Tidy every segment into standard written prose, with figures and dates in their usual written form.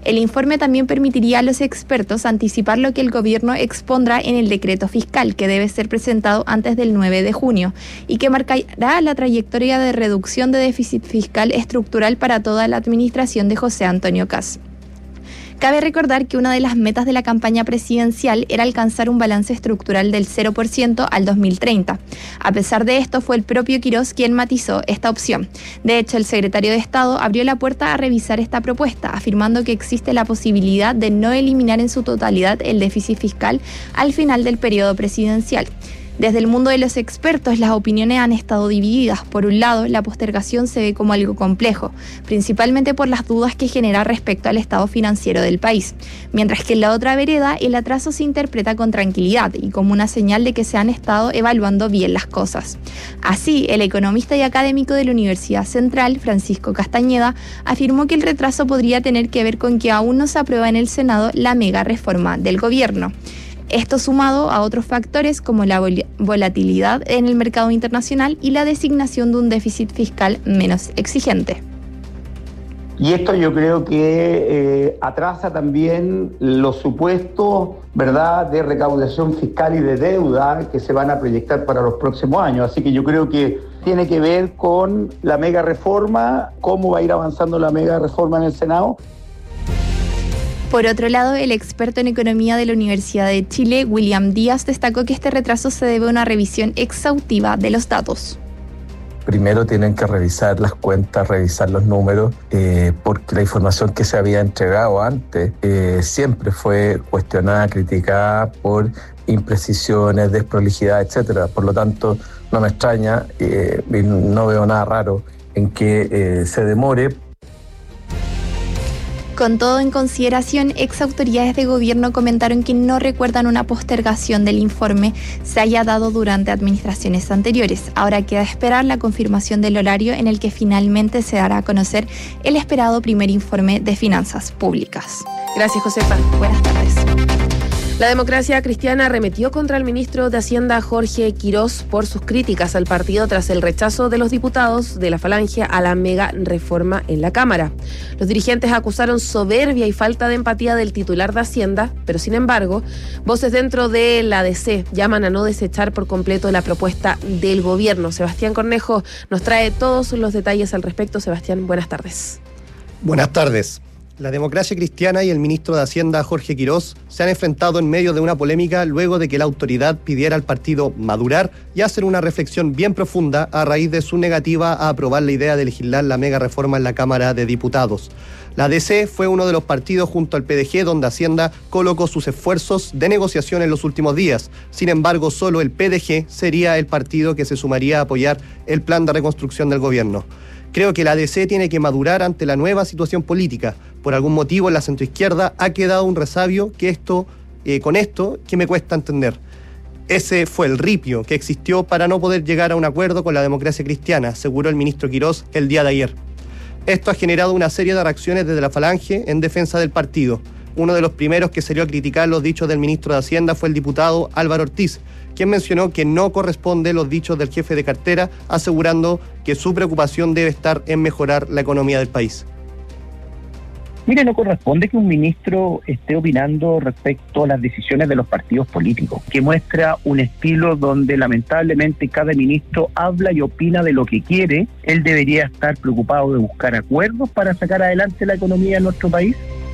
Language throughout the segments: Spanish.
El informe también permitiría a los expertos anticipar lo que el gobierno expondrá en el decreto fiscal, que debe ser presentado antes del 9 de junio, y que marcará la trayectoria de reducción de déficit fiscal estructural para toda la administración de José Antonio Kast. Cabe recordar que una de las metas de la campaña presidencial era alcanzar un balance estructural del 0% al 2030. A pesar de esto, fue el propio Quirós quien matizó esta opción. De hecho, el secretario de Estado abrió la puerta a revisar esta propuesta, afirmando que existe la posibilidad de no eliminar en su totalidad el déficit fiscal al final del periodo presidencial. Desde el mundo de los expertos, las opiniones han estado divididas. Por un lado, la postergación se ve como algo complejo, principalmente por las dudas que genera respecto al estado financiero del país, mientras que en la otra vereda, el atraso se interpreta con tranquilidad y como una señal de que se han estado evaluando bien las cosas. Así, el economista y académico de la Universidad Central, Francisco Castañeda, afirmó que el retraso podría tener que ver con que aún no se aprueba en el Senado la mega reforma del gobierno. Esto sumado a otros factores como la volatilidad en el mercado internacional y la designación de un déficit fiscal menos exigente. Y esto yo creo que atrasa también los supuestos, ¿verdad?, de recaudación fiscal y de deuda que se van a proyectar para los próximos años. Así que yo creo que tiene que ver con la mega reforma, cómo va a ir avanzando la mega reforma en el Senado. Por otro lado, el experto en economía de la Universidad de Chile, William Díaz, destacó que este retraso se debe a una revisión exhaustiva de los datos. Primero tienen que revisar las cuentas, revisar los números, porque la información que se había entregado antes siempre fue cuestionada, criticada por imprecisiones, desprolijidad, etcétera. Por lo tanto, no me extraña y no veo nada raro en que se demore. Con todo en consideración, ex autoridades de gobierno comentaron que no recuerdan una postergación del informe se haya dado durante administraciones anteriores. Ahora queda esperar la confirmación del horario en el que finalmente se dará a conocer el esperado primer informe de finanzas públicas. Gracias, Josefa. Buenas tardes. La Democracia Cristiana arremetió contra el ministro de Hacienda Jorge Quirós por sus críticas al partido tras el rechazo de los diputados de la Falange a la mega reforma en la Cámara. Los dirigentes acusaron soberbia y falta de empatía del titular de Hacienda, pero sin embargo, voces dentro de la DC llaman a no desechar por completo la propuesta del gobierno. Sebastián Cornejo nos trae todos los detalles al respecto. Sebastián, buenas tardes. Buenas tardes. La Democracia Cristiana y el ministro de Hacienda, Jorge Quirós, se han enfrentado en medio de una polémica luego de que la autoridad pidiera al partido madurar y hacer una reflexión bien profunda a raíz de su negativa a aprobar la idea de legislar la mega reforma en la Cámara de Diputados. La DC fue uno de los partidos junto al PDG donde Hacienda colocó sus esfuerzos de negociación en los últimos días. Sin embargo, solo el PDG sería el partido que se sumaría a apoyar el plan de reconstrucción del gobierno. Creo que la DC tiene que madurar ante la nueva situación política. Por algún motivo en la centroizquierda ha quedado un resabio con esto que me cuesta entender. Ese fue el ripio que existió para no poder llegar a un acuerdo con la Democracia Cristiana, aseguró el ministro Quirós el día de ayer. Esto ha generado una serie de reacciones desde la Falange en defensa del partido. Uno de los primeros que salió a criticar los dichos del ministro de Hacienda fue el diputado Álvaro Ortiz, quien mencionó que no corresponde los dichos del jefe de cartera, asegurando que su preocupación debe estar en mejorar la economía del país. Mire, no corresponde que un ministro esté opinando respecto a las decisiones de los partidos políticos, que muestra un estilo donde lamentablemente cada ministro habla y opina de lo que quiere. Él debería estar preocupado de buscar acuerdos para sacar adelante la economía de nuestro país.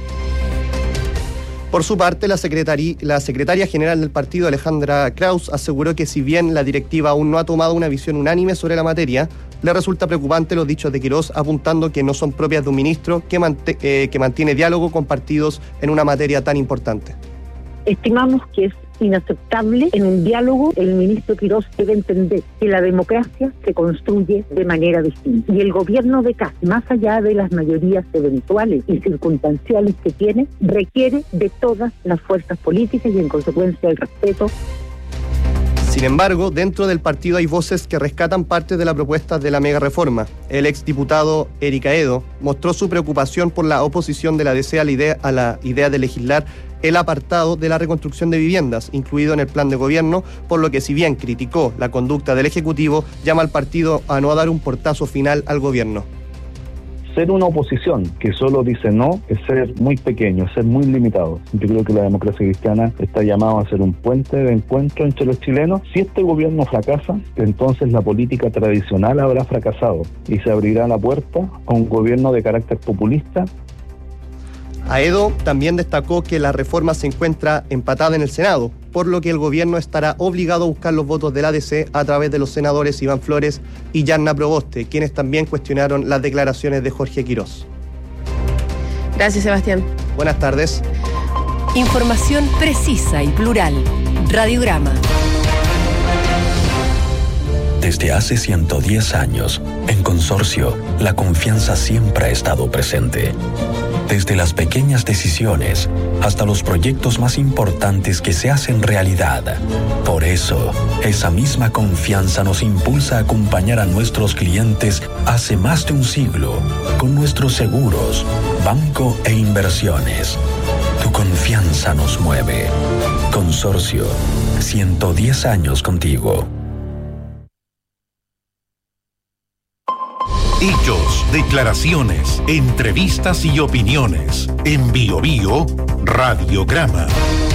Por su parte, la secretaria general del partido, Alejandra Kraus, aseguró que si bien la directiva aún no ha tomado una visión unánime sobre la materia, le resulta preocupante los dichos de Quirós, apuntando que no son propias de un ministro que mantiene diálogo con partidos en una materia tan importante. Estimamos que es inaceptable en un diálogo. El ministro Quirós debe entender que la democracia se construye de manera distinta y el gobierno de Kast, más allá de las mayorías eventuales y circunstanciales que tiene, requiere de todas las fuerzas políticas y en consecuencia el respeto. Sin embargo, dentro del partido hay voces que rescatan parte de la propuesta de la mega reforma. El exdiputado Eric Aedo mostró su preocupación por la oposición de la DC a la idea de legislar el apartado de la reconstrucción de viviendas, incluido en el plan de gobierno, por lo que si bien criticó la conducta del Ejecutivo, llama al partido a no dar un portazo final al gobierno. Ser una oposición que solo dice no es ser muy pequeño, es ser muy limitado. Yo creo que la democracia cristiana está llamada a ser un puente de encuentro entre los chilenos. Si este gobierno fracasa, entonces la política tradicional habrá fracasado y se abrirá la puerta a un gobierno de carácter populista. Aedo también destacó que la reforma se encuentra empatada en el Senado, por lo que el gobierno estará obligado a buscar los votos del ADC a través de los senadores Iván Flores y Yarna Proboste, quienes también cuestionaron las declaraciones de Jorge Quirós. Gracias, Sebastián. Buenas tardes. Información precisa y plural. Radiograma. Desde hace 110 años, en Consorcio, la confianza siempre ha estado presente. Desde las pequeñas decisiones hasta los proyectos más importantes que se hacen realidad. Por eso, esa misma confianza nos impulsa a acompañar a nuestros clientes hace más de un siglo con nuestros seguros, banco e inversiones. Tu confianza nos mueve. Consorcio, 110 años contigo. Hechos, declaraciones, entrevistas y opiniones. En Bio Bio, Radiograma.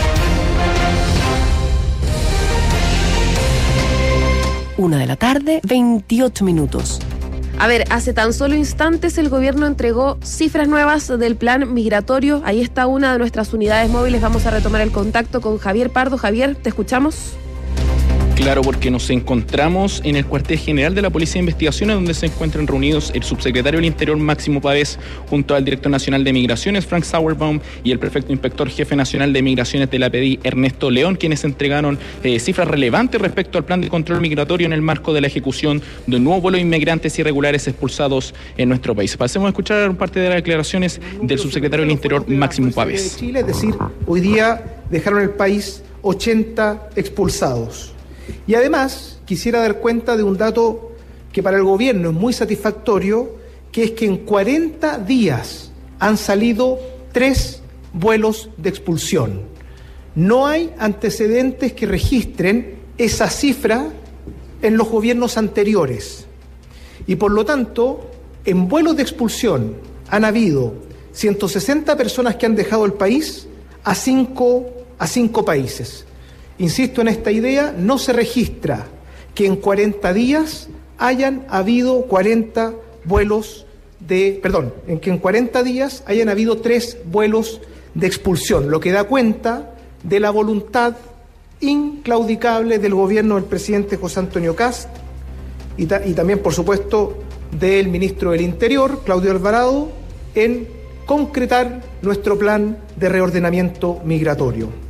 Una de la tarde, 28 minutos. A ver, hace tan solo instantes el gobierno entregó cifras nuevas del plan migratorio. Ahí está una de nuestras unidades móviles. Vamos a retomar el contacto con Javier Pardo. Javier, ¿te escuchamos? Claro, porque nos encontramos en el cuartel general de la Policía de Investigaciones, donde se encuentran reunidos el subsecretario del Interior, Máximo Pavés, junto al director nacional de Migraciones, Frank Sauerbaum, y el prefecto inspector jefe nacional de Migraciones de la PDI, Ernesto León, quienes entregaron cifras relevantes respecto al plan de control migratorio en el marco de la ejecución de un nuevo vuelo de inmigrantes irregulares expulsados en nuestro país. Pasemos a escuchar parte de las declaraciones del subsecretario del Interior, Máximo Pavés. Chile, es decir, hoy día dejaron el país 80 expulsados. Y además quisiera dar cuenta de un dato que para el gobierno es muy satisfactorio, que es que en 40 días han salido 3 vuelos de expulsión. No hay antecedentes que registren esa cifra en los gobiernos anteriores. Y por lo tanto, en vuelos de expulsión han habido 160 personas que han dejado el país a 5 países. Insisto en esta idea, no se registra que en 40 días hayan habido 40 vuelos en que en 40 días hayan habido 3 vuelos de expulsión, lo que da cuenta de la voluntad inclaudicable del gobierno del presidente José Antonio Kast y también, por supuesto, del ministro del Interior, Claudio Alvarado, en concretar nuestro plan de reordenamiento migratorio.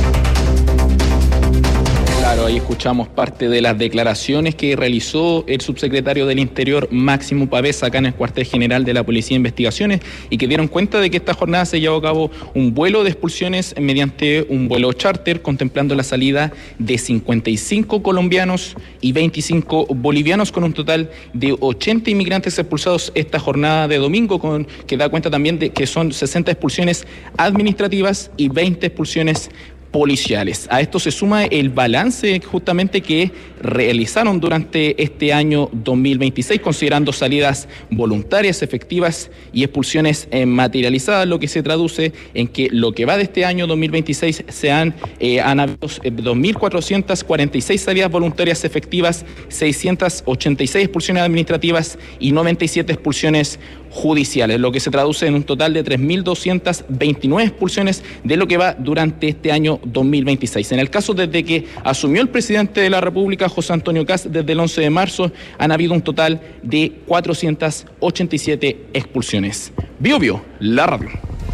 Claro, ahí escuchamos parte de las declaraciones que realizó el subsecretario del Interior, Máximo Pavés, acá en el cuartel general de la Policía de Investigaciones, y que dieron cuenta de que esta jornada se llevó a cabo un vuelo de expulsiones mediante un vuelo charter, contemplando la salida de 55 colombianos y 25 bolivianos, con un total de 80 inmigrantes expulsados esta jornada de domingo, que da cuenta también de que son 60 expulsiones administrativas y 20 expulsiones policiales. A esto se suma el balance justamente que realizaron durante este año 2026, considerando salidas voluntarias, efectivas y expulsiones materializadas, lo que se traduce en que lo que va de este año 2026 han habido 2.446 salidas voluntarias efectivas, 686 expulsiones administrativas y 97 expulsiones judiciales, lo que se traduce en un total de 3.229 expulsiones de lo que va durante este año 2026. En el caso desde que asumió el presidente de la República, José Antonio Kast, desde el 11 de marzo, han habido un total de 487 expulsiones. Bio Bio, la radio.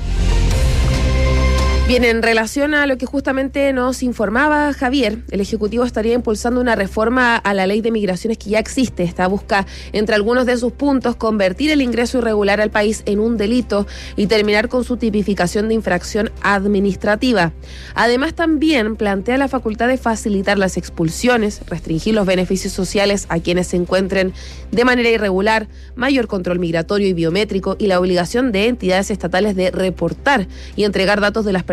Bien, en relación a lo que justamente nos informaba Javier, el Ejecutivo estaría impulsando una reforma a la ley de migraciones que ya existe. Esta busca, entre algunos de sus puntos, convertir el ingreso irregular al país en un delito y terminar con su tipificación de infracción administrativa. Además, también plantea la facultad de facilitar las expulsiones, restringir los beneficios sociales a quienes se encuentren de manera irregular, mayor control migratorio y biométrico y la obligación de entidades estatales de reportar y entregar datos de las personas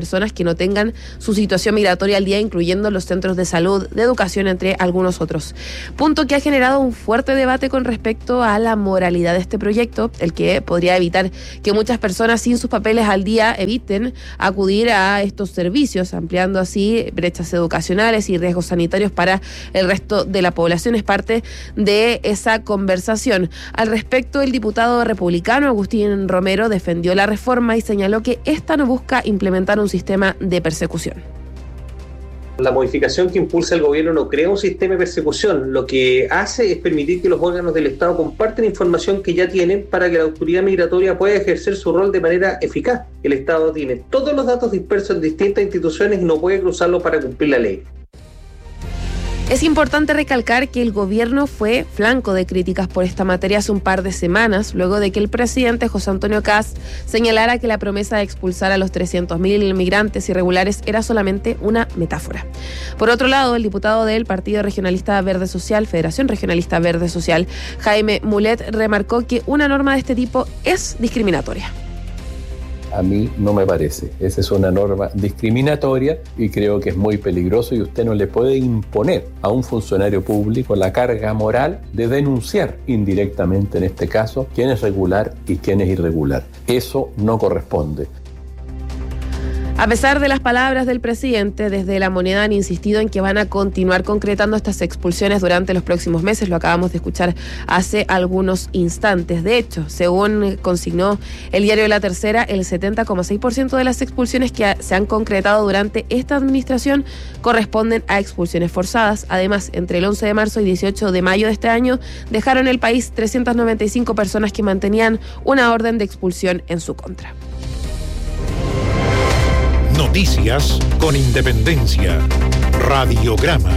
personas que no tengan su situación migratoria al día, incluyendo los centros de salud, de educación, entre algunos otros. Punto que ha generado un fuerte debate con respecto a la moralidad de este proyecto, el que podría evitar que muchas personas sin sus papeles al día eviten acudir a estos servicios, ampliando así brechas educacionales y riesgos sanitarios para el resto de la población. Es parte de esa conversación. Al respecto, el diputado republicano Agustín Romero defendió la reforma y señaló que esta no busca implementar un sistema de persecución. La modificación que impulsa el gobierno no crea un sistema de persecución, lo que hace es permitir que los órganos del Estado compartan información que ya tienen para que la autoridad migratoria pueda ejercer su rol de manera eficaz. El Estado tiene todos los datos dispersos en distintas instituciones y no puede cruzarlos para cumplir la ley. Es importante recalcar que el gobierno fue flanco de críticas por esta materia hace un par de semanas, luego de que el presidente José Antonio Kast señalara que la promesa de expulsar a los 300.000 migrantes irregulares era solamente una metáfora. Por otro lado, el diputado del Partido Regionalista Verde Social, Federación Regionalista Verde Social, Jaime Mulet, remarcó que una norma de este tipo es discriminatoria. A mí no me parece. Esa es una norma discriminatoria y creo que es muy peligroso, y usted no le puede imponer a un funcionario público la carga moral de denunciar indirectamente, en este caso, quién es regular y quién es irregular. Eso no corresponde. A pesar de las palabras del presidente, desde La Moneda han insistido en que van a continuar concretando estas expulsiones durante los próximos meses. Lo acabamos de escuchar hace algunos instantes. De hecho, según consignó el diario La Tercera, el 70,6% de las expulsiones que se han concretado durante esta administración corresponden a expulsiones forzadas. Además, entre el 11 de marzo y 18 de mayo de este año, dejaron el país 395 personas que mantenían una orden de expulsión en su contra. Noticias con independencia. Radiograma.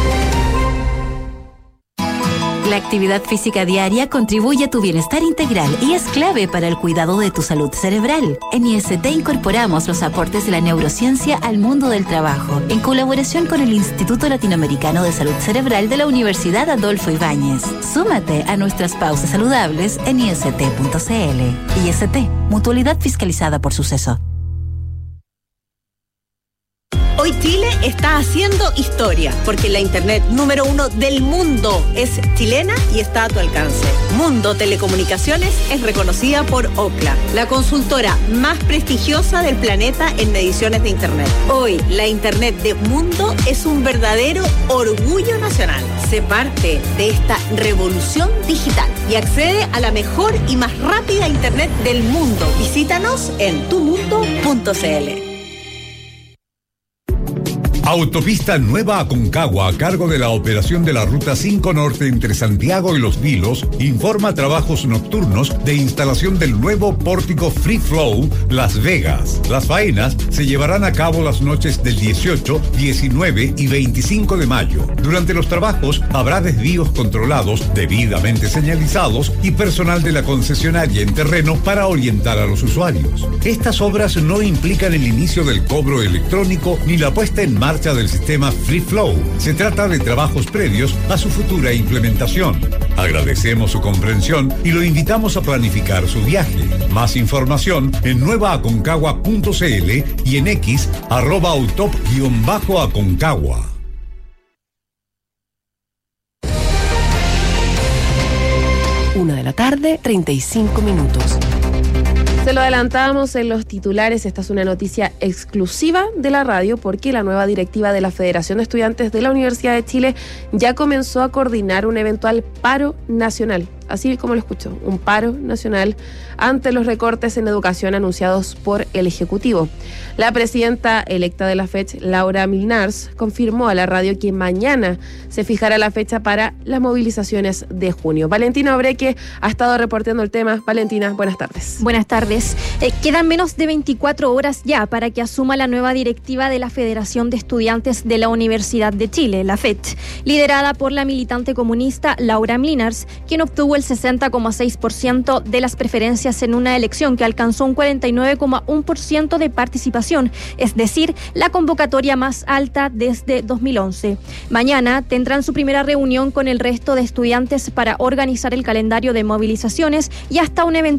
La actividad física diaria contribuye a tu bienestar integral y es clave para el cuidado de tu salud cerebral. En IST incorporamos los aportes de la neurociencia al mundo del trabajo, en colaboración con el Instituto Latinoamericano de Salud Cerebral de la Universidad Adolfo Ibáñez. Súmate a nuestras pausas saludables en ist.cl. IST, mutualidad fiscalizada por Suceso. Hoy Chile está haciendo historia, porque la internet número 1 del mundo es chilena y está a tu alcance. Mundo Telecomunicaciones es reconocida por Ookla, la consultora más prestigiosa del planeta en mediciones de internet. Hoy, la internet de Mundo es un verdadero orgullo nacional. Sé parte de esta revolución digital y accede a la mejor y más rápida internet del mundo. Visítanos en tumundo.cl. Autopista Nueva Aconcagua, a cargo de la operación de la Ruta 5 Norte entre Santiago y Los Vilos, informa trabajos nocturnos de instalación del nuevo pórtico Free Flow Las Vegas. Las faenas se llevarán a cabo las noches del 18, 19 y 25 de mayo. Durante los trabajos habrá desvíos controlados, debidamente señalizados, y personal de la concesionaria en terreno para orientar a los usuarios. Estas obras no implican el inicio del cobro electrónico ni la puesta en marcha del sistema Free Flow. Se trata de trabajos previos a su futura implementación. Agradecemos su comprensión y lo invitamos a planificar su viaje. Más información en nuevaaconcagua.cl y en X @autop_aconcagua. Una de la tarde, 35 minutos. Se lo adelantábamos en los titulares. Esta es una noticia exclusiva de la radio, porque la nueva directiva de la Federación de Estudiantes de la Universidad de Chile ya comenzó a coordinar un eventual paro nacional. Así como lo escuchó, un paro nacional ante los recortes en educación anunciados por el Ejecutivo. La presidenta electa de la FECH, Laura Milnars, confirmó a la radio que mañana se fijará la fecha para las movilizaciones de junio. Valentina Obreque ha estado reporteando el tema. Valentina, buenas tardes. Buenas tardes. Quedan menos de 24 horas ya para que asuma la nueva directiva de la Federación de Estudiantes de la Universidad de Chile, la FECH, liderada por la militante comunista Laura Milnars, quien obtuvo el 60,6% de las preferencias en una elección que alcanzó un 49,1% de participación, es decir, la convocatoria más alta desde 2011. Mañana tendrán su primera reunión con el resto de estudiantes para organizar el calendario de movilizaciones y hasta un eventual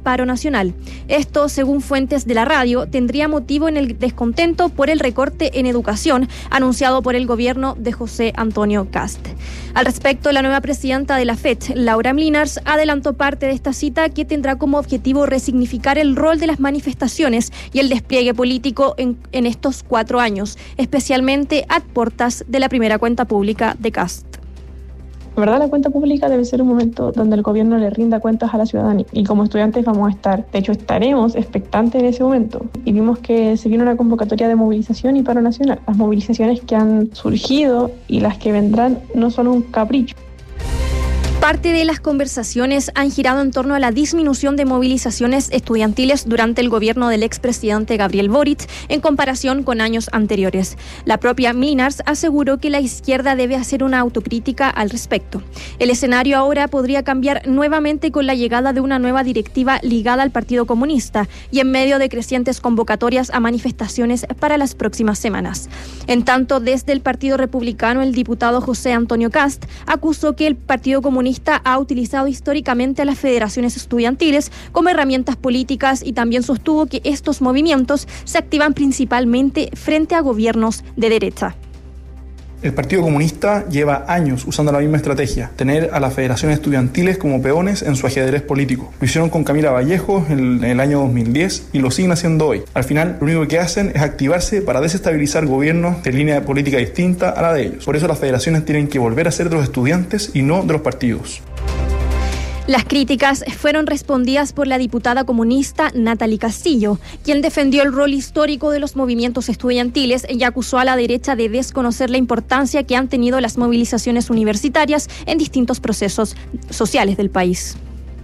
paro nacional. Esto, según fuentes de la radio, tendría motivo en el descontento por el recorte en educación anunciado por el gobierno de José Antonio Kast. Al respecto, la nueva presidenta de la FED, Laura Mlinars, adelantó parte de esta cita que tendrá como objetivo resignificar el rol de las manifestaciones y el despliegue político en estos 4 años, especialmente a portas de la primera cuenta pública de Kast. En verdad, la cuenta pública debe ser un momento donde el gobierno le rinda cuentas a la ciudadanía, y como estudiantes vamos a estar, de hecho estaremos expectantes en ese momento. Y vimos que se viene una convocatoria de movilización y paro nacional. Las movilizaciones que han surgido y las que vendrán no son un capricho. Parte de las conversaciones han girado en torno a la disminución de movilizaciones estudiantiles durante el gobierno del expresidente Gabriel Boric en comparación con años anteriores. La propia Mlinars aseguró que la izquierda debe hacer una autocrítica al respecto. El escenario ahora podría cambiar nuevamente con la llegada de una nueva directiva ligada al Partido Comunista y en medio de crecientes convocatorias a manifestaciones para las próximas semanas. En tanto, desde el Partido Republicano, el diputado José Antonio Kast acusó que el Partido Comunista ha utilizado históricamente a las federaciones estudiantiles como herramientas políticas y también sostuvo que estos movimientos se activan principalmente frente a gobiernos de derecha. El Partido Comunista lleva años usando la misma estrategia, tener a las federaciones estudiantiles como peones en su ajedrez político. Lo hicieron con Camila Vallejo en el año 2010 y lo siguen haciendo hoy. Al final, lo único que hacen es activarse para desestabilizar gobiernos de línea política distinta a la de ellos. Por eso las federaciones tienen que volver a ser de los estudiantes y no de los partidos. Las críticas fueron respondidas por la diputada comunista Natalie Castillo, quien defendió el rol histórico de los movimientos estudiantiles y acusó a la derecha de desconocer la importancia que han tenido las movilizaciones universitarias en distintos procesos sociales del país.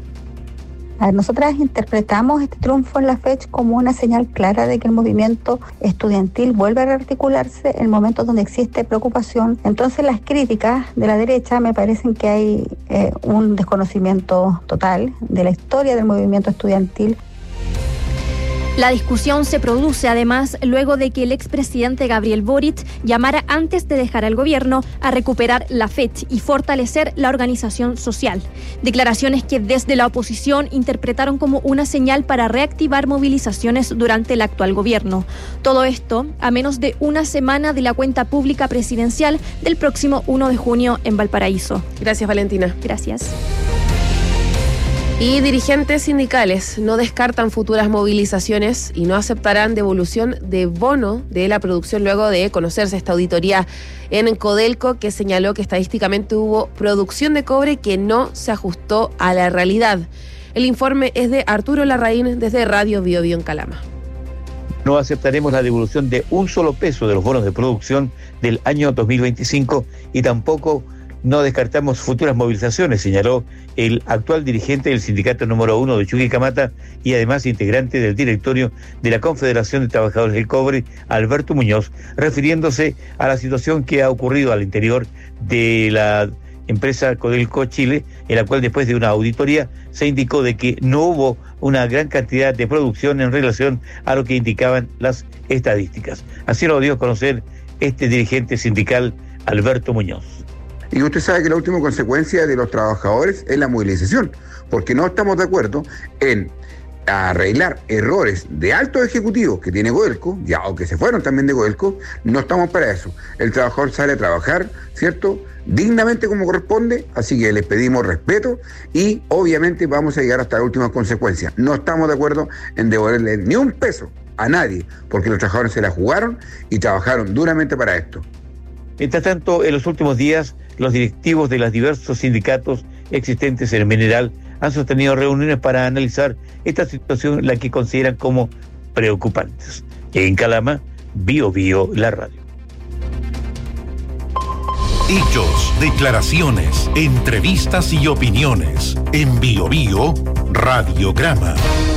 Nosotras interpretamos este triunfo en la fecha como una señal clara de que el movimiento estudiantil vuelve a rearticularse en momentos donde existe preocupación. Entonces las críticas de la derecha me parecen que hay un desconocimiento total de la historia del movimiento estudiantil. La discusión se produce además luego de que el expresidente Gabriel Boric llamara antes de dejar al gobierno a recuperar la FED y fortalecer la organización social. Declaraciones que desde la oposición interpretaron como una señal para reactivar movilizaciones durante el actual gobierno. Todo esto a menos de una semana de la cuenta pública presidencial del próximo 1 de junio en Valparaíso. Gracias, Valentina. Gracias. Y dirigentes sindicales no descartan futuras movilizaciones y no aceptarán devolución de bono de la producción luego de conocerse esta auditoría en Codelco que señaló que estadísticamente hubo producción de cobre que no se ajustó a la realidad. El informe es de Arturo Larraín desde Radio Bio Bio en Calama. No aceptaremos la devolución de un solo peso de los bonos de producción del año 2025 y tampoco no descartamos futuras movilizaciones, señaló el actual dirigente del sindicato número 1 de Chuquicamata y además integrante del directorio de la Confederación de Trabajadores del Cobre, Alberto Muñoz, refiriéndose a la situación que ha ocurrido al interior de la empresa Codelco Chile, en la cual después de una auditoría se indicó de que no hubo una gran cantidad de producción en relación a lo que indicaban las estadísticas. Así lo dio a conocer este dirigente sindical, Alberto Muñoz. Y usted sabe que la última consecuencia de los trabajadores es la movilización, porque no estamos de acuerdo en arreglar errores de altos ejecutivos que tiene Codelco, ya o que se fueron también de Codelco. No estamos para eso. El trabajador sale a trabajar, ¿cierto?, dignamente como corresponde, así que les pedimos respeto y obviamente vamos a llegar hasta la última consecuencia. No estamos de acuerdo en devolverle ni un peso a nadie, porque los trabajadores se la jugaron y trabajaron duramente para esto. Mientras tanto, en los últimos días, los directivos de los diversos sindicatos existentes en el mineral han sostenido reuniones para analizar esta situación, la que consideran como preocupantes. En Calama, Bio Bio, la radio. Hechos, declaraciones, entrevistas y opiniones. En Bio Bio, Radiograma.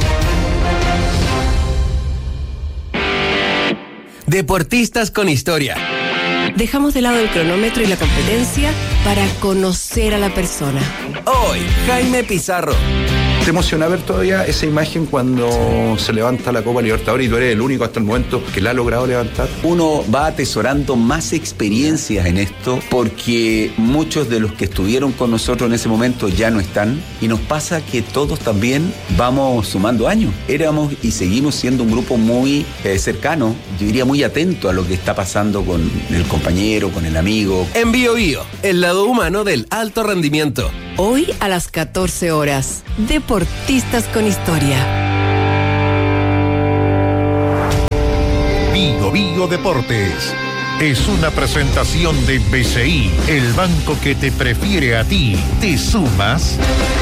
Deportistas con historia. Dejamos de lado el cronómetro y la competencia para conocer a la persona. Hoy, Jaime Pizarro. Te emociona ver todavía esa imagen cuando se levanta la Copa Libertadores y tú eres el único hasta el momento que la ha logrado levantar. Uno va atesorando más experiencias en esto porque muchos de los que estuvieron con nosotros en ese momento ya no están, y nos pasa que todos también vamos sumando años. Éramos y seguimos siendo un grupo muy cercano, yo diría muy atento a lo que está pasando con el compañero, con el amigo. En Bio Bio, el lado humano del alto rendimiento. Hoy a las 14 horas, Deportistas con Historia. Bio Bio Deportes es una presentación de BCI, el banco que te prefiere a ti. ¿Te sumas?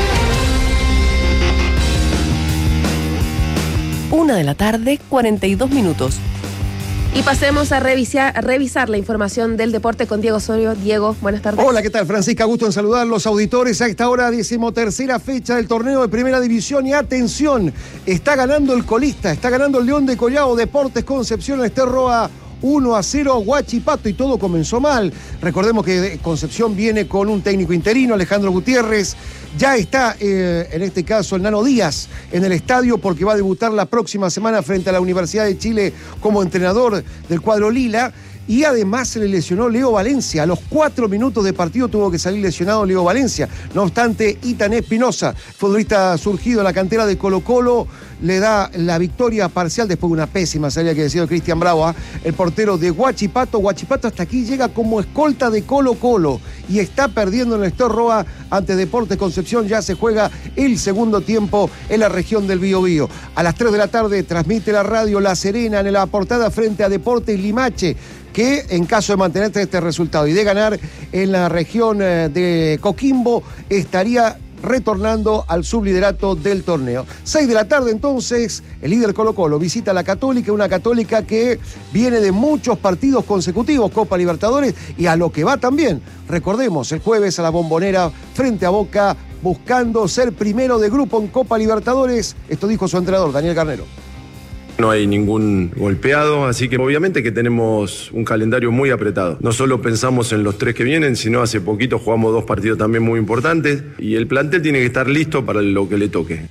1:42 p.m. Y pasemos a revisar la información del deporte con Diego Osorio. Diego, buenas tardes. Hola, ¿qué tal, Francisca? Gusto en saludar a los auditores a esta hora, 13ª fecha del torneo de Primera División. Y atención, está ganando el colista, está ganando el León de Collao, Deportes Concepción en Esterroa. 1-0 Huachipato, y todo comenzó mal. Recordemos que Concepción viene con un técnico interino, Alejandro Gutiérrez. Ya está, en este caso, el Nano Díaz en el estadio porque va a debutar la próxima semana frente a la Universidad de Chile como entrenador del cuadro Lila. Y además se le lesionó Leo Valencia. A los 4 minutos de partido tuvo que salir lesionado Leo Valencia. No obstante, Itané Espinosa, futbolista surgido en la cantera de Colo-Colo, le da la victoria parcial después de una pésima salida que decidió Cristian Bravo, el portero de Huachipato. Huachipato hasta aquí llega como escolta de Colo-Colo y está perdiendo en el Esterroa ante Deportes Concepción. Ya se juega el segundo tiempo en la región del Biobío. A las 3 de la tarde transmite la radio La Serena en la portada frente a Deportes Limache, que en caso de mantener este resultado y de ganar en la región de Coquimbo, estaría retornando al subliderato del torneo. 6 de la tarde entonces, el líder Colo-Colo visita a la Católica, una Católica que viene de muchos partidos consecutivos, Copa Libertadores, y a lo que va también. Recordemos, el jueves a la Bombonera frente a Boca, buscando ser primero de grupo en Copa Libertadores. Esto dijo su entrenador, Daniel Garnero. No hay ningún golpeado, así que obviamente que tenemos un calendario muy apretado. No solo pensamos en los 3 que vienen, sino hace poquito jugamos 2 partidos también muy importantes y el plantel tiene que estar listo para lo que le toque.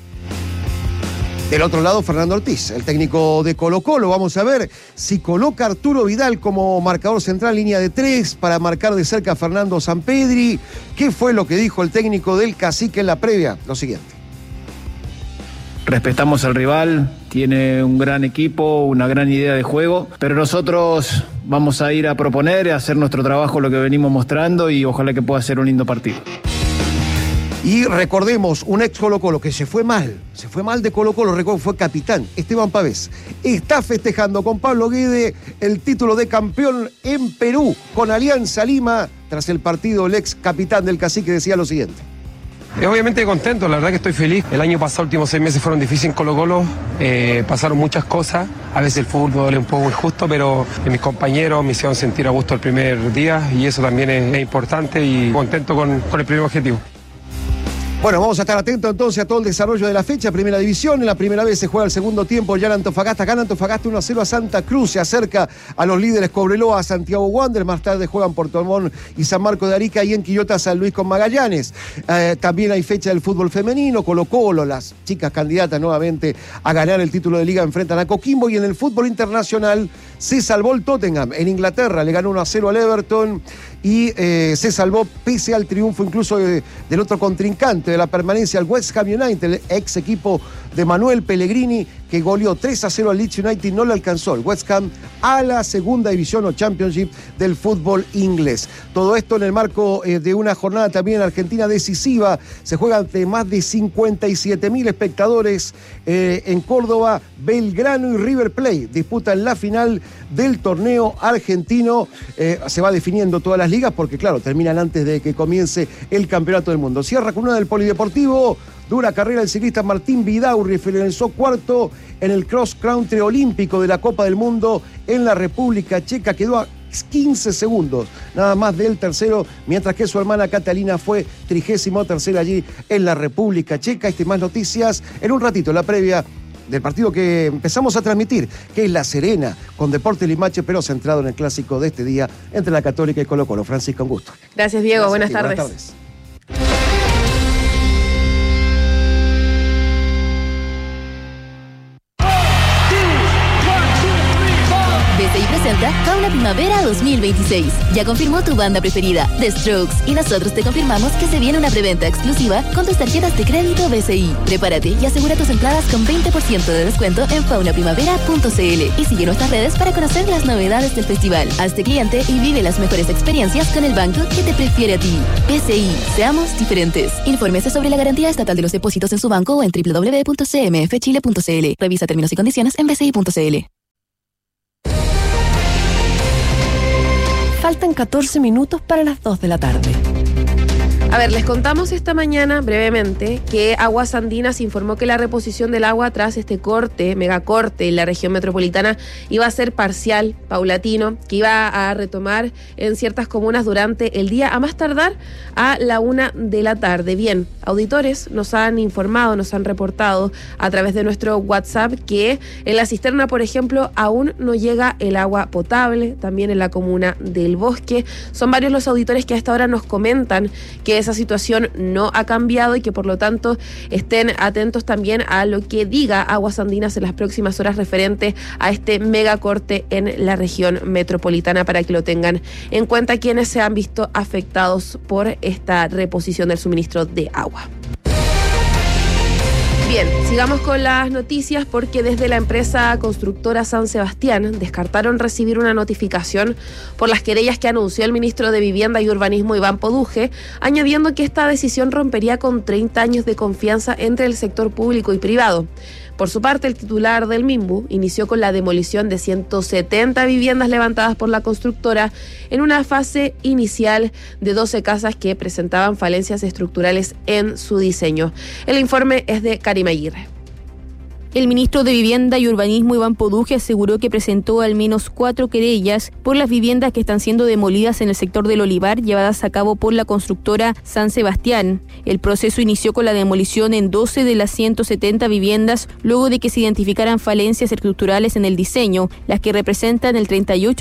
Del otro lado, Fernando Ortiz, el técnico de Colo-Colo. Vamos a ver si coloca a Arturo Vidal como marcador central, línea de 3, para marcar de cerca a Fernando Sampedri. ¿Qué fue lo que dijo el técnico del Cacique en la previa? Lo siguiente. Respetamos al rival, tiene un gran equipo, una gran idea de juego, pero nosotros vamos a ir a proponer, a hacer nuestro trabajo, lo que venimos mostrando, y ojalá que pueda ser un lindo partido. Y recordemos, un ex Colo-Colo que se fue mal de Colo-Colo, recuerdo, fue capitán, Esteban Pavés. Está festejando con Pablo Guede el título de campeón en Perú con Alianza Lima. Tras el partido, el ex capitán del Cacique decía lo siguiente. Obviamente contento, la verdad que estoy feliz. El año pasado, últimos 6 meses fueron difíciles en Colo-Colo, pasaron muchas cosas, a veces el fútbol es un poco injusto, pero mis compañeros me hicieron sentir a gusto el primer día y eso también es importante, y contento con el primer objetivo. Bueno, vamos a estar atentos entonces a todo el desarrollo de la fecha. Primera División, en la primera vez se juega el segundo tiempo ya en Antofagasta. Gana Antofagasta 1-0 a Santa Cruz, se acerca a los líderes Cobreloa, Santiago Wander. Más tarde juegan Puerto Montt y San Marco de Arica, y en Quillota San Luis con Magallanes. También hay fecha del fútbol femenino, Colo-Colo, las chicas candidatas nuevamente a ganar el título de liga enfrentan a Coquimbo. Y en el fútbol internacional se salvó el Tottenham en Inglaterra, le ganó 1-0 al Everton y se salvó pese al triunfo incluso del otro contrincante de la permanencia, el West Ham United, el ex equipo de Manuel Pellegrini, que goleó 3-0 al Leeds United. No le alcanzó el West Ham a la segunda división o Championship del fútbol inglés. Todo esto en el marco de una jornada también argentina decisiva. Se juega ante más de 57.000 espectadores en Córdoba. Belgrano y River Plate disputan la final del torneo argentino. Se va definiendo todas las ligas porque, claro, terminan antes de que comience el campeonato del mundo. Cierra con una del Polideportivo. Dura carrera el ciclista Martín Vidaurri, finalizó cuarto en el cross country olímpico de la Copa del Mundo en la República Checa. Quedó a 15 segundos nada más del tercero, mientras que su hermana Catalina fue 33ª allí en la República Checa. Más noticias en un ratito, la previa del partido que empezamos a transmitir, que es La Serena, con Deportes Limache, pero centrado en el clásico de este día entre la Católica y Colo-Colo. Francisco, un gusto. Gracias, Diego. Gracias, buenas tardes. BCI presenta Fauna Primavera 2026. Ya confirmó tu banda preferida, The Strokes, y nosotros te confirmamos que se viene una preventa exclusiva con tus tarjetas de crédito BCI. Prepárate y asegura tus entradas con 20% de descuento en faunaprimavera.cl y sigue nuestras redes para conocer las novedades del festival. Hazte cliente y vive las mejores experiencias con el banco que te prefiere a ti. BCI, seamos diferentes. Infórmese sobre la garantía estatal de los depósitos en su banco o en www.cmfchile.cl. Revisa términos y condiciones en bci.cl. Faltan 14 minutos para las 2 de la tarde. A ver, les contamos esta mañana brevemente que Aguas Andinas informó que la reposición del agua tras este megacorte en la región metropolitana iba a ser parcial, paulatino, que iba a retomar en ciertas comunas durante el día, a más tardar a la 1 de la tarde. Bien, auditores nos han informado, nos han reportado a través de nuestro WhatsApp que en la cisterna, por ejemplo, aún no llega el agua potable, también en la comuna del Bosque. Son varios los auditores que a esta hora nos comentan que esa situación no ha cambiado y que por lo tanto estén atentos también a lo que diga Aguas Andinas en las próximas horas referente a este megacorte en la región metropolitana, para que lo tengan en cuenta quienes se han visto afectados por esta reposición del suministro de agua. Bien, sigamos con las noticias porque desde la empresa constructora San Sebastián descartaron recibir una notificación por las querellas que anunció el ministro de Vivienda y Urbanismo Iván Poduje, añadiendo que esta decisión rompería con 30 años de confianza entre el sector público y privado. Por su parte, el titular del MIMBU inició con la demolición de 170 viviendas levantadas por la constructora en una fase inicial de 12 casas que presentaban falencias estructurales en su diseño. El informe es de Karima Aguirre. El ministro de Vivienda y Urbanismo, Iván Poduje, aseguró que presentó al menos 4 querellas por las viviendas que están siendo demolidas en el sector del Olivar, llevadas a cabo por la constructora San Sebastián. El proceso inició con la demolición en 12 de las 170 viviendas, luego de que se identificaran falencias estructurales en el diseño, las que representan el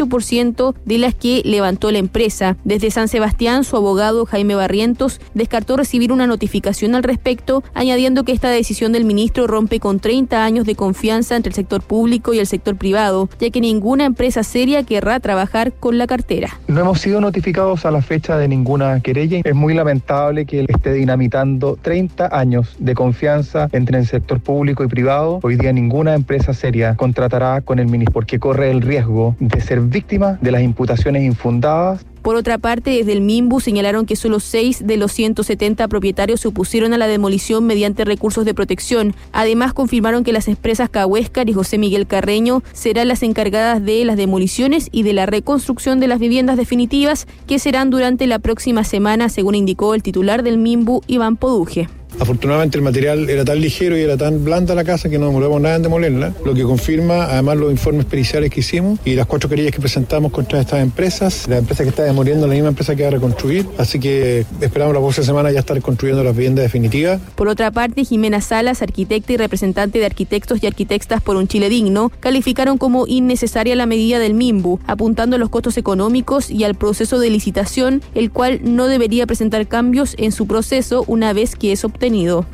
38% de las que levantó la empresa. Desde San Sebastián, su abogado Jaime Barrientos descartó recibir una notificación al respecto, añadiendo que esta decisión del ministro rompe con 30 años de confianza entre el sector público y el sector privado, ya que ninguna empresa seria querrá trabajar con la cartera. No hemos sido notificados a la fecha de ninguna querella. Es muy lamentable que él esté dinamitando 30 años de confianza entre el sector público y privado. Hoy día ninguna empresa seria contratará con el ministro porque corre el riesgo de ser víctima de las imputaciones infundadas. Por otra parte, desde el MIMBU señalaron que solo 6 de los 170 propietarios se opusieron a la demolición mediante recursos de protección. Además, confirmaron que las empresas Cahuéscar y José Miguel Carreño serán las encargadas de las demoliciones y de la reconstrucción de las viviendas definitivas, que serán durante la próxima semana, según indicó el titular del MIMBU, Iván Poduje. Afortunadamente el material era tan ligero y era tan blanda la casa que no demoramos nada en demolerla, lo que confirma además los informes periciales que hicimos y las 4 querellas que presentamos contra estas empresas. La empresa que está demoliendo es la misma empresa que va a reconstruir, así que esperamos la próxima semana ya estar construyendo las viviendas definitivas. Por otra parte, Jimena Salas, arquitecta y representante de arquitectos y arquitectas por un Chile digno, calificaron como innecesaria la medida del MIMBU, apuntando a los costos económicos y al proceso de licitación, el cual no debería presentar cambios en su proceso una vez que es obtenido.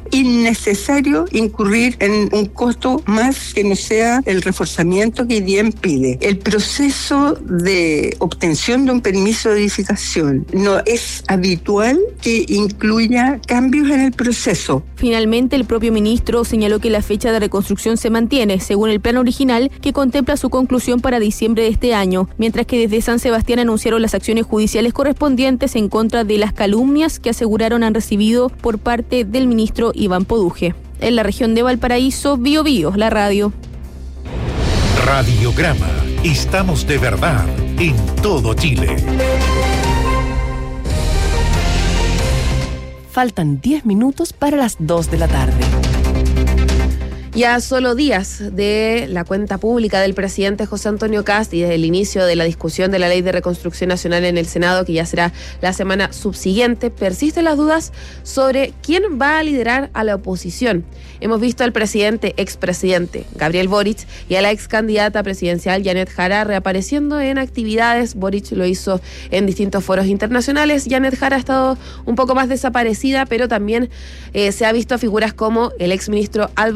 Innecesario incurrir en un costo más que no sea el reforzamiento que IDIEM pide. El proceso de obtención de un permiso de edificación no es habitual que incluya cambios en el proceso. Finalmente, el propio ministro señaló que la fecha de reconstrucción se mantiene, según el plan original, que contempla su conclusión para diciembre de este año, mientras que desde San Sebastián anunciaron las acciones judiciales correspondientes en contra de las calumnias que aseguraron han recibido por parte del ministro Iván Poduje. En la región de Valparaíso, Bio Bio, la radio. Radiograma. Estamos de verdad en todo Chile. Faltan 10 minutos para las 2 de la tarde. Ya solo días de la cuenta pública del presidente José Antonio Kast y desde el inicio de la discusión de la Ley de Reconstrucción Nacional en el Senado, que ya será la semana subsiguiente, persisten las dudas sobre quién va a liderar a la oposición. Hemos visto al expresidente Gabriel Boric y a la ex candidata presidencial Janet Jara reapareciendo en actividades. Boric lo hizo en distintos foros internacionales. Janet Jara ha estado un poco más desaparecida, pero también se ha visto a figuras como el exministro Álvaro Elizalde,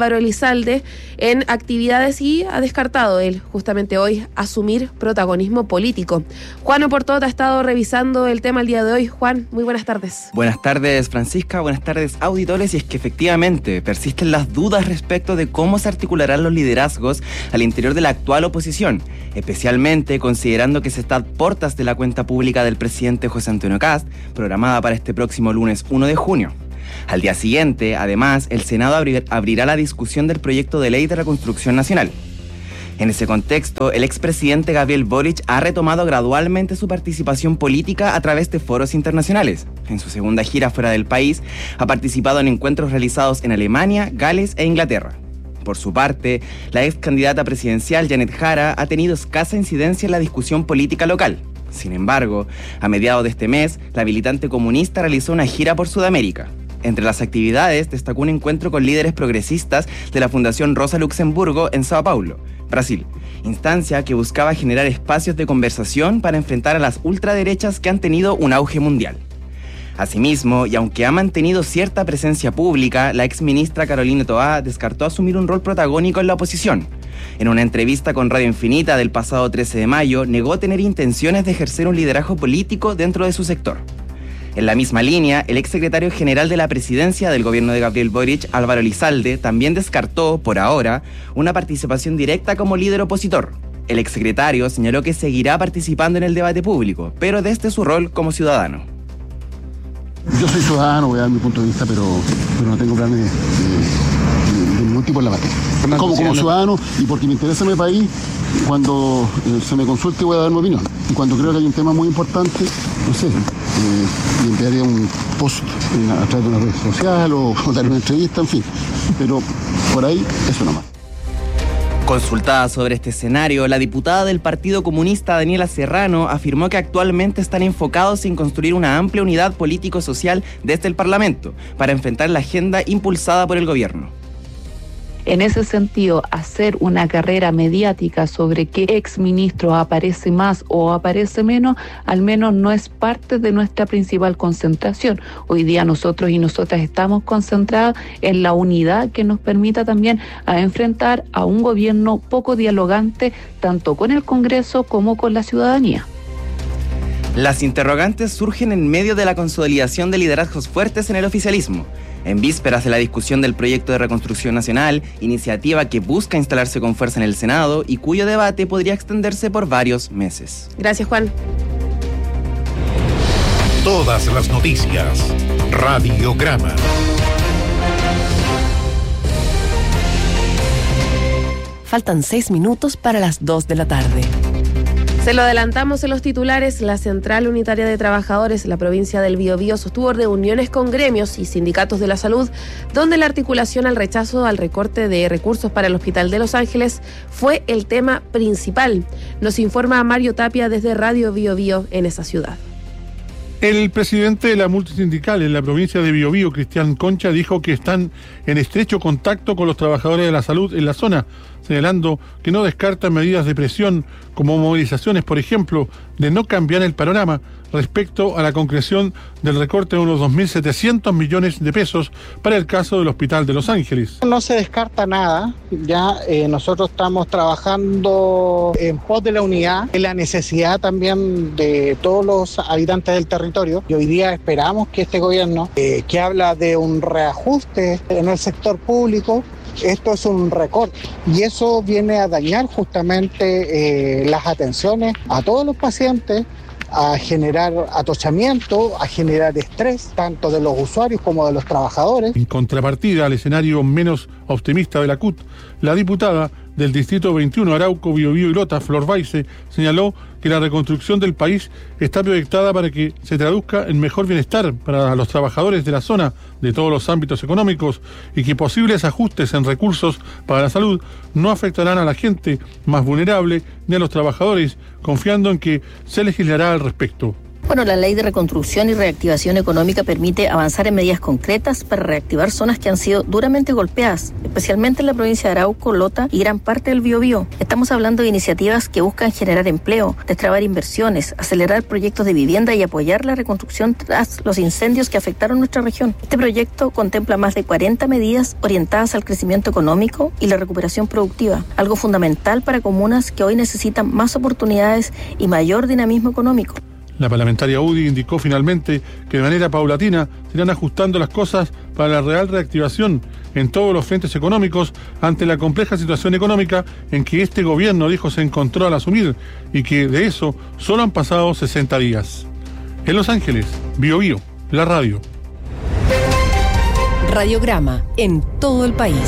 Elizalde en actividades y ha descartado él justamente hoy asumir protagonismo político. Juan Oportot ha estado revisando el tema el día de hoy. Juan, muy buenas tardes. Buenas tardes, Francisca. Buenas tardes, auditores. Y es que efectivamente persisten las dudas respecto de cómo se articularán los liderazgos al interior de la actual oposición, especialmente considerando que se está a puertas de la cuenta pública del presidente José Antonio Kast, programada para este próximo lunes 1 de junio. Al día siguiente, además, el Senado abrirá la discusión del proyecto de ley de reconstrucción nacional. En ese contexto, el expresidente Gabriel Boric ha retomado gradualmente su participación política a través de foros internacionales. En su segunda gira fuera del país, ha participado en encuentros realizados en Alemania, Gales e Inglaterra. Por su parte, la ex candidata presidencial Janet Jara ha tenido escasa incidencia en la discusión política local. Sin embargo, a mediados de este mes, la militante comunista realizó una gira por Sudamérica. Entre las actividades destacó un encuentro con líderes progresistas de la Fundación Rosa Luxemburgo en Sao Paulo, Brasil, instancia que buscaba generar espacios de conversación para enfrentar a las ultraderechas que han tenido un auge mundial. Asimismo, y aunque ha mantenido cierta presencia pública, la exministra Carolina Toá descartó asumir un rol protagónico en la oposición. En una entrevista con Radio Infinita del pasado 13 de mayo, negó tener intenciones de ejercer un liderazgo político dentro de su sector. En la misma línea, el exsecretario general de la presidencia del gobierno de Gabriel Boric, Álvaro Elizalde, también descartó, por ahora, una participación directa como líder opositor. El exsecretario señaló que seguirá participando en el debate público, pero desde su rol como ciudadano. Yo soy ciudadano, voy a dar mi punto de vista, pero no tengo planes de ningún tipo en la materia. Como ciudadano y porque me interesa mi país, cuando se me consulte voy a dar mi opinión. Y cuando creo que hay un tema muy importante, no sé, enviaría un post a través de una red social o dar una entrevista, en fin. Pero por ahí, eso nomás. Consultada sobre este escenario, la diputada del Partido Comunista Daniela Serrano afirmó que actualmente están enfocados en construir una amplia unidad político-social desde el Parlamento para enfrentar la agenda impulsada por el gobierno. En ese sentido, hacer una carrera mediática sobre qué exministro aparece más o aparece menos, al menos no es parte de nuestra principal concentración. Hoy día nosotros y nosotras estamos concentrados en la unidad que nos permita también a enfrentar a un gobierno poco dialogante, tanto con el Congreso como con la ciudadanía. Las interrogantes surgen en medio de la consolidación de liderazgos fuertes en el oficialismo. En vísperas de la discusión del proyecto de reconstrucción nacional, iniciativa que busca instalarse con fuerza en el Senado y cuyo debate podría extenderse por varios meses. Gracias, Juan. Todas las noticias. Radiograma. Faltan 6 minutos para las 2 de la tarde. Se lo adelantamos en los titulares. La Central Unitaria de Trabajadores, la provincia del Biobío, sostuvo reuniones con gremios y sindicatos de la salud, donde la articulación al rechazo al recorte de recursos para el Hospital de Los Ángeles fue el tema principal. Nos informa Mario Tapia desde Radio Biobío en esa ciudad. El presidente de la multisindical en la provincia de Biobío, Cristian Concha, dijo que están en estrecho contacto con los trabajadores de la salud en la zona, señalando que no descartan medidas de presión como movilizaciones, por ejemplo, de no cambiar el panorama respecto a la concreción del recorte de unos 2.700 millones de pesos para el caso del Hospital de Los Ángeles. No se descarta nada, ya nosotros estamos trabajando en pos de la unidad, en la necesidad también de todos los habitantes del territorio, y hoy día esperamos que este gobierno, que habla de un reajuste en el sector público, esto es un recorte y eso viene a dañar justamente las atenciones a todos los pacientes, a generar atochamiento, a generar estrés, tanto de los usuarios como de los trabajadores. En contrapartida al escenario menos optimista de la CUT, la diputada del Distrito 21, Arauco, Biobío y Lota, Flor Baise, señaló que la reconstrucción del país está proyectada para que se traduzca en mejor bienestar para los trabajadores de la zona de todos los ámbitos económicos y que posibles ajustes en recursos para la salud no afectarán a la gente más vulnerable ni a los trabajadores, confiando en que se legislará al respecto. Bueno, la Ley de Reconstrucción y Reactivación Económica permite avanzar en medidas concretas para reactivar zonas que han sido duramente golpeadas, especialmente en la provincia de Arauco, Lota y gran parte del Biobío. Estamos hablando de iniciativas que buscan generar empleo, destrabar inversiones, acelerar proyectos de vivienda y apoyar la reconstrucción tras los incendios que afectaron nuestra región. Este proyecto contempla más de 40 medidas orientadas al crecimiento económico y la recuperación productiva, algo fundamental para comunas que hoy necesitan más oportunidades y mayor dinamismo económico. La parlamentaria UDI indicó finalmente que de manera paulatina se irán ajustando las cosas para la real reactivación en todos los frentes económicos ante la compleja situación económica en que este gobierno dijo se encontró al asumir y que de eso solo han pasado 60 días. En Los Ángeles, Biobío, la radio. Radiograma en todo el país.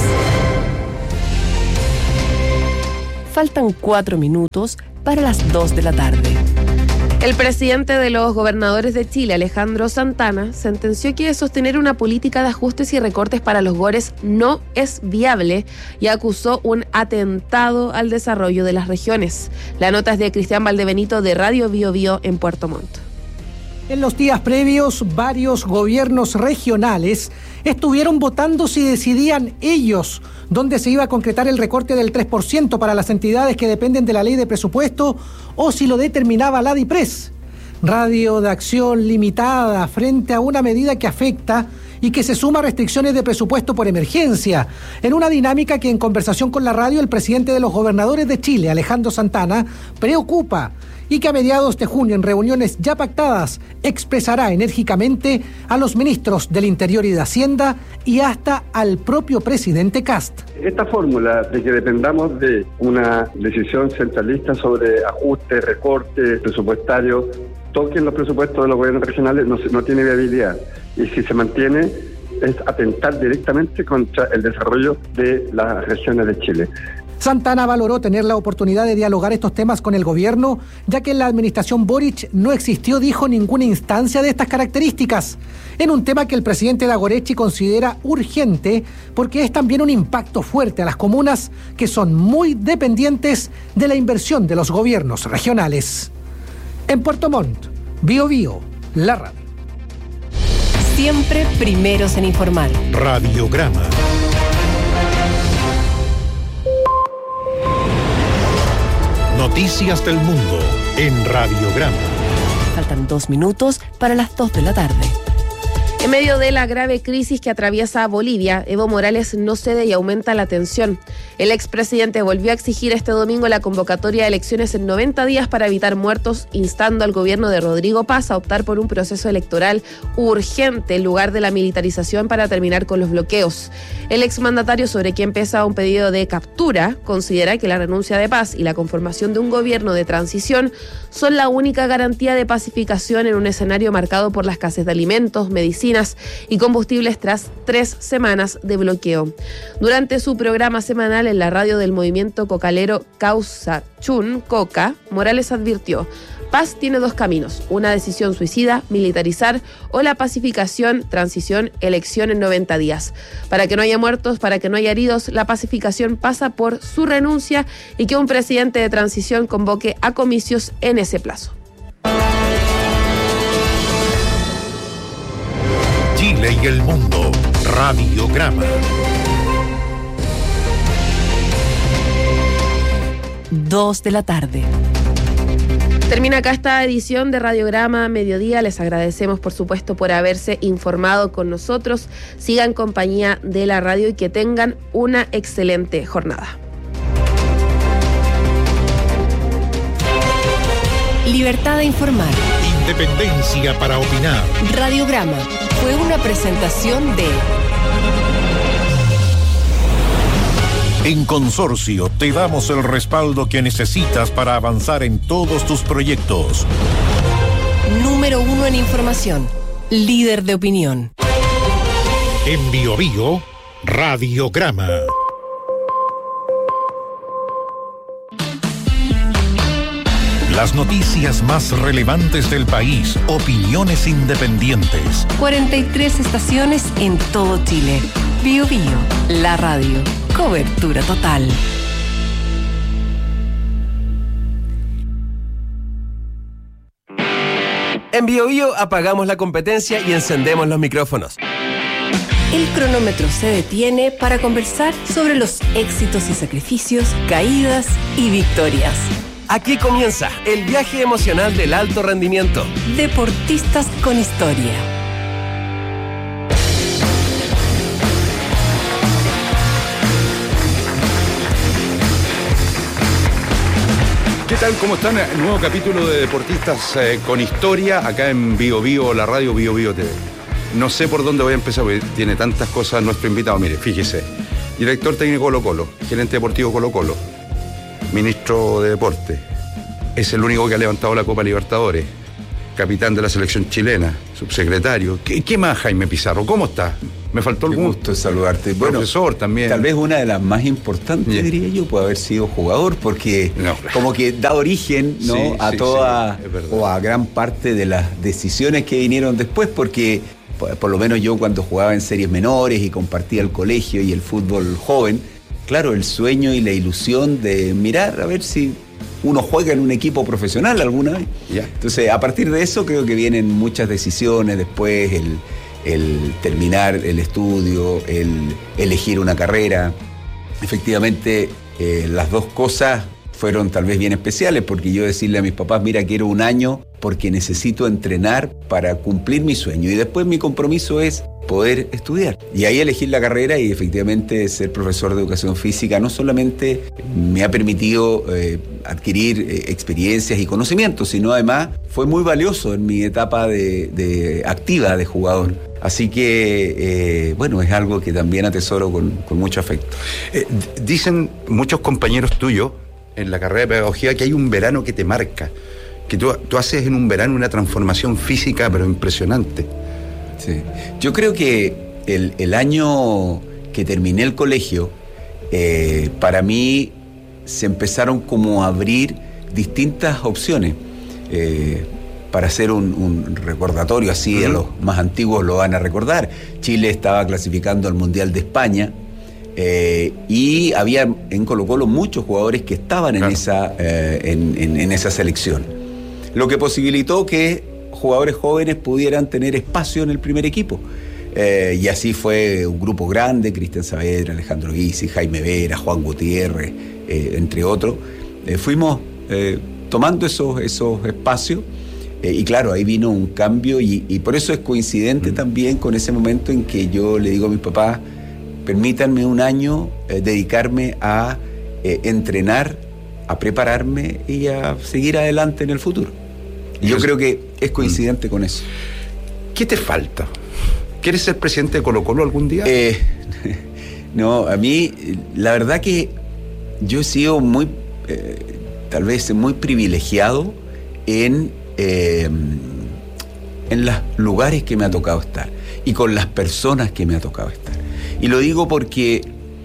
Faltan 4 minutos para las 2 de la tarde. El presidente de los gobernadores de Chile, Alejandro Santana, sentenció que sostener una política de ajustes y recortes para los GORES no es viable y acusó un atentado al desarrollo de las regiones. La nota es de Cristian Valdebenito de Radio Biobío en Puerto Montt. En los días previos, varios gobiernos regionales estuvieron votando si decidían ellos dónde se iba a concretar el recorte del 3% para las entidades que dependen de la ley de presupuesto o si lo determinaba la DIPRES. Radio de acción limitada frente a una medida que afecta y que se suma a restricciones de presupuesto por emergencia, en una dinámica que en conversación con la radio el presidente de los gobernadores de Chile, Alejandro Santana, preocupa y que a mediados de junio, en reuniones ya pactadas, expresará enérgicamente a los ministros del Interior y de Hacienda y hasta al propio presidente Kast. Esta fórmula de que dependamos de una decisión centralista sobre ajuste, recorte presupuestario, toquen los presupuestos de los gobiernos regionales, no tiene viabilidad. Y si se mantiene, es atentar directamente contra el desarrollo de las regiones de Chile. Santana valoró tener la oportunidad de dialogar estos temas con el gobierno, ya que en la administración Boric no existió, dijo, ninguna instancia de estas características, en un tema que el presidente Dagoretti considera urgente porque es también un impacto fuerte a las comunas que son muy dependientes de la inversión de los gobiernos regionales. En Puerto Montt, Biobío, la radio. Siempre primeros en informar. Radiograma. Noticias del mundo en Radiograma. Faltan 2 minutos para las 2 de la tarde. En medio de la grave crisis que atraviesa Bolivia, Evo Morales no cede y aumenta la tensión. El expresidente volvió a exigir este domingo la convocatoria de elecciones en 90 días para evitar muertos, instando al gobierno de Rodrigo Paz a optar por un proceso electoral urgente en lugar de la militarización para terminar con los bloqueos. El exmandatario, sobre quien pesa un pedido de captura, considera que la renuncia de Paz y la conformación de un gobierno de transición son la única garantía de pacificación en un escenario marcado por la escasez de alimentos, medicinas y combustibles tras 3 semanas de bloqueo. Durante su programa semanal en la radio del movimiento cocalero Causa Chun Coca, Morales advirtió: Paz tiene 2 caminos, una decisión suicida, militarizar, o la pacificación, transición, elección en 90 días. Para que no haya muertos, para que no haya heridos, la pacificación pasa por su renuncia y que un presidente de transición convoque a comicios en ese plazo. Chile y el mundo. Radiograma. 2 de la tarde. Termina acá esta edición de Radiograma Mediodía. Les agradecemos, por supuesto, por haberse informado con nosotros. Sigan en compañía de la radio y que tengan una excelente jornada. Libertad de informar. Independencia para opinar. Radiograma fue una presentación de... En Consorcio te damos el respaldo que necesitas para avanzar en todos tus proyectos. Número 1 en información. Líder de opinión. En Biobío, Radiograma. Las noticias más relevantes del país, opiniones independientes. 43 estaciones en todo Chile. Biobío, la radio. Cobertura total. En BioBio apagamos la competencia y encendemos los micrófonos. El cronómetro se detiene para conversar sobre los éxitos y sacrificios, caídas y victorias. Aquí comienza el viaje emocional del alto rendimiento. Deportistas con historia. ¿Qué tal? ¿Cómo están? Nuevo capítulo de Deportistas con Historia, acá en BioBio, la radio BioBio TV. No sé por dónde voy a empezar, porque tiene tantas cosas nuestro invitado. Mire, fíjese. Director técnico Colo-Colo, gerente deportivo Colo-Colo, ministro de Deporte. Es el único que ha levantado la Copa Libertadores. Capitán de la selección chilena, subsecretario. ¿Qué más, Jaime Pizarro? ¿Cómo está? ¿Me faltó algún? Gusto saludarte. Bueno, profesor también. Tal vez una de las más importantes, diría yo, puede haber sido jugador, porque como que da origen, ¿no? a toda o a gran parte de las decisiones que vinieron después, porque por lo menos yo cuando jugaba en series menores y compartía el colegio y el fútbol joven, claro, el sueño y la ilusión de mirar a ver si uno juega en un equipo profesional alguna vez. Entonces, a partir de eso creo que vienen muchas decisiones después, el terminar el estudio, el elegir una carrera. Efectivamente, las dos cosas fueron tal vez bien especiales, porque yo decirle a mis papás, mira, quiero un año porque necesito entrenar para cumplir mi sueño, y después mi compromiso es poder estudiar. Y ahí elegir la carrera, y efectivamente ser profesor de educación física no solamente me ha permitido adquirir experiencias y conocimientos, sino además fue muy valioso en mi etapa de activa de jugador. Así que, bueno, es algo que también atesoro con mucho afecto. Dicen muchos compañeros tuyos en la carrera de pedagogía que hay un verano que te marca, que tú haces en un verano una transformación física pero impresionante. Sí. Yo creo que el año que terminé el colegio, para mí se empezaron como a abrir distintas opciones. Para hacer un recordatorio así, a los más antiguos lo van a recordar. Chile estaba clasificando al Mundial de España, y había en Colo-Colo muchos jugadores que estaban en esa selección, lo que posibilitó que jugadores jóvenes pudieran tener espacio en el primer equipo. Y así fue un grupo grande: Cristian Saavedra, Alejandro Gysi, Jaime Vera, Juan Gutiérrez, entre otros. Fuimos tomando esos espacios, y claro, ahí vino un cambio, y por eso es coincidente también con ese momento en que yo le digo a mis papás, permítanme un año dedicarme a entrenar, a prepararme y a seguir adelante en el futuro. Y yo creo que es coincidente con eso. ¿Qué te falta? ¿Quieres ser presidente de Colo-Colo algún día? No, a mí, la verdad que yo he sido tal vez muy privilegiado en los lugares que me ha tocado estar y con las personas que me ha tocado estar. Y lo digo porque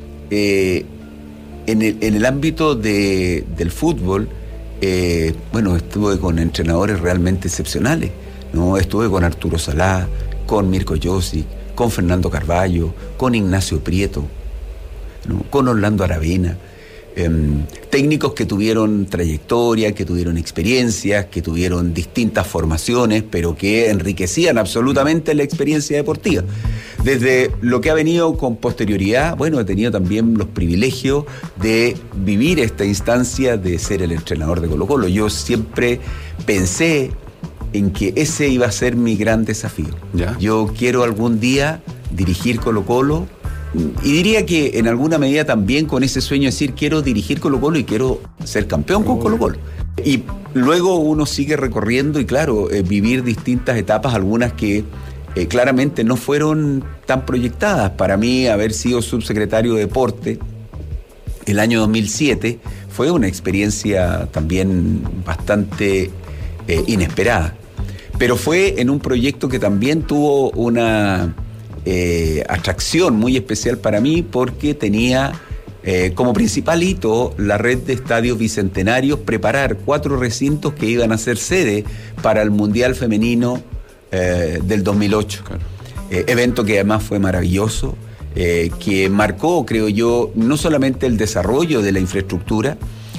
en el ámbito del fútbol, bueno, estuve con entrenadores realmente excepcionales, ¿no? Estuve con Arturo Salá, con Mirko Josic, con Fernando Carvalho, con Ignacio Prieto, ¿no? Con Orlando Aravena. Técnicos que tuvieron trayectoria, que tuvieron experiencias, que tuvieron distintas formaciones, pero que enriquecían absolutamente la experiencia deportiva. Desde lo que ha venido con posterioridad, bueno, he tenido también los privilegios de vivir esta instancia de ser el entrenador de Colo-Colo. Yo siempre pensé en que ese iba a ser mi gran desafío. Yo quiero algún día dirigir Colo-Colo, y diría que en alguna medida también con ese sueño de decir, quiero dirigir Colo-Colo y quiero ser campeón con Colo-Colo. Y luego uno sigue recorriendo y claro, vivir distintas etapas, algunas que claramente no fueron tan proyectadas. Para mí, haber sido subsecretario de Deporte el año 2007 fue una experiencia también bastante inesperada. Pero fue en un proyecto que también tuvo una atracción muy especial para mí, porque tenía como principal hito la red de estadios bicentenarios, preparar 4 recintos que iban a ser sede para el Mundial Femenino del 2008. Evento que además fue maravilloso, que marcó, creo yo, no solamente el desarrollo de la infraestructura,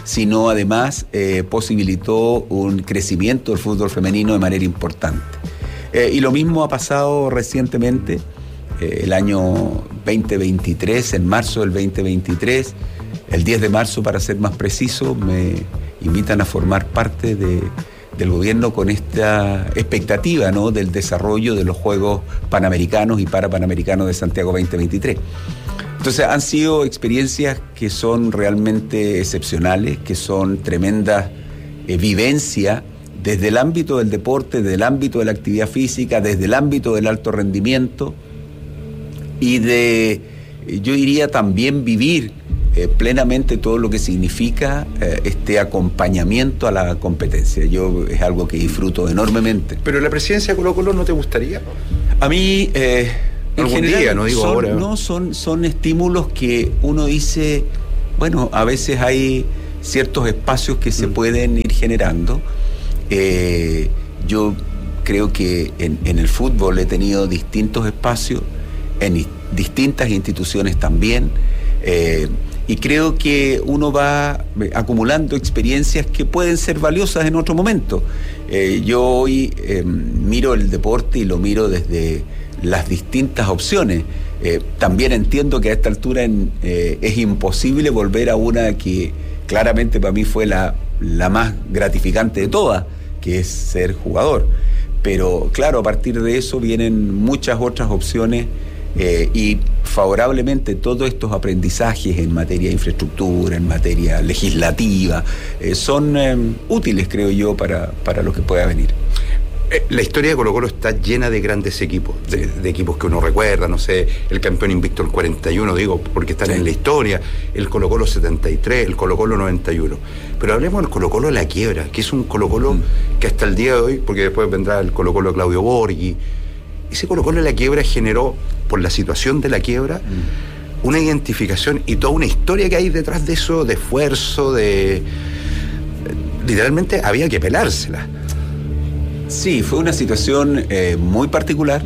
sino además posibilitó un crecimiento del fútbol femenino de manera importante. Y lo mismo ha pasado recientemente, el año 2023, en marzo del 2023, el 10 de marzo para ser más preciso, me invitan a formar parte del gobierno con esta expectativa, ¿no?, del desarrollo de los Juegos Panamericanos y Parapanamericanos de Santiago 2023. Entonces han sido experiencias que son realmente excepcionales, que son tremendas vivencias desde el ámbito del deporte, desde el ámbito de la actividad física, desde el ámbito del alto rendimiento y yo diría también vivir plenamente todo lo que significa este acompañamiento a la competencia. Es algo que disfruto enormemente. ¿Pero la presidencia de Colo-Colo no te gustaría? A mí, en algún general, día, no digo ahora. No, son estímulos que uno dice, bueno, a veces hay ciertos espacios que se pueden ir generando. Yo creo que en el fútbol he tenido distintos espacios, en distintas instituciones también, y creo que uno va acumulando experiencias que pueden ser valiosas en otro momento. Yo hoy miro el deporte y lo miro desde las distintas opciones. También entiendo que a esta altura es imposible volver a una que claramente para mí fue la más gratificante de todas, que es ser jugador. Pero claro, a partir de eso vienen muchas otras opciones y favorablemente todos estos aprendizajes en materia de infraestructura, en materia legislativa, son útiles, creo yo, para lo que pueda venir. La historia de Colo-Colo está llena de grandes equipos, de equipos que uno recuerda, no sé, el campeón invicto el 41, digo, porque están en la historia, el Colo-Colo 73, el Colo-Colo 91. Pero hablemos del Colo-Colo La Quiebra, que es un Colo-Colo que hasta el día de hoy, porque después vendrá el Colo-Colo Claudio Borghi, ese Colo-Colo La Quiebra generó, por la situación de La Quiebra, una identificación y toda una historia que hay detrás de eso, de esfuerzo, literalmente había que pelársela. Sí, fue una situación muy particular,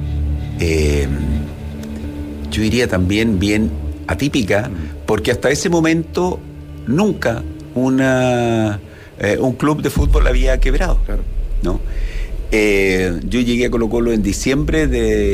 yo diría también bien atípica, porque hasta ese momento nunca un club de fútbol había quebrado, ¿no? Yo llegué a Colo-Colo en diciembre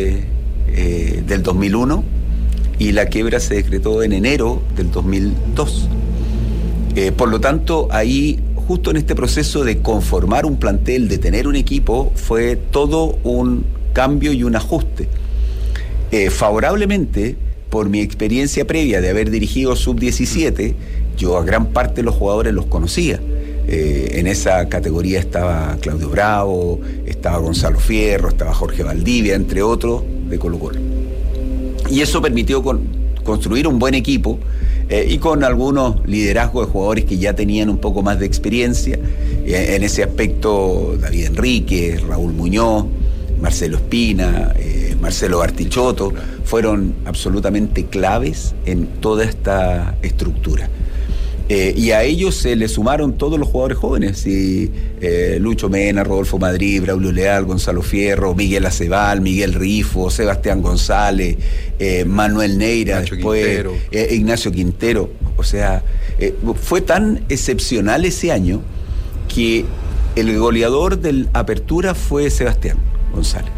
del 2001 y la quiebra se decretó en enero del 2002. Por lo tanto, ahí, justo en este proceso de conformar un plantel, de tener un equipo, fue todo un cambio y un ajuste. Favorablemente, por mi experiencia previa de haber dirigido Sub-17, yo a gran parte de los jugadores los conocía. En esa categoría estaba Claudio Bravo, estaba Gonzalo Fierro, estaba Jorge Valdivia, entre otros, de Colo-Colo. Y eso permitió construir un buen equipo y con algunos liderazgos de jugadores que ya tenían un poco más de experiencia. En ese aspecto, David Enrique, Raúl Muñoz, Marcelo Espina, Marcelo Bartichotto, fueron absolutamente claves en toda esta estructura. Y a ellos se le sumaron todos los jugadores jóvenes, Lucho Mena, Rodolfo Madrid, Braulio Leal, Gonzalo Fierro, Miguel Acebal, Miguel Rifo, Sebastián González, Manuel Neira, después Ignacio Quintero. O sea, fue tan excepcional ese año que el goleador del Apertura fue Sebastián González.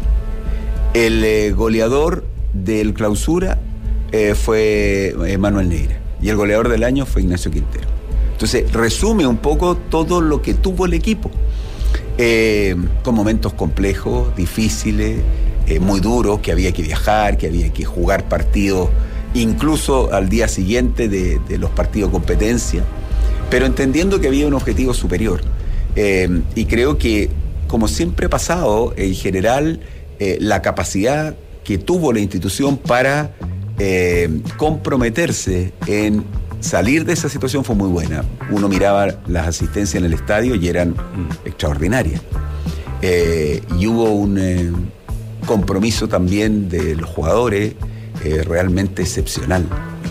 El goleador del Clausura fue Manuel Neira. Y el goleador del año fue Ignacio Quintero. Entonces, resume un poco todo lo que tuvo el equipo. Con momentos complejos, difíciles, muy duros, que había que viajar, que había que jugar partidos, incluso al día siguiente de los partidos de competencia, pero entendiendo que había un objetivo superior. Y creo que, como siempre ha pasado, en general, la capacidad que tuvo la institución para comprometerse en salir de esa situación fue muy buena. Uno miraba las asistencias en el estadio y eran extraordinarias. Y hubo un compromiso también de los jugadores realmente excepcional.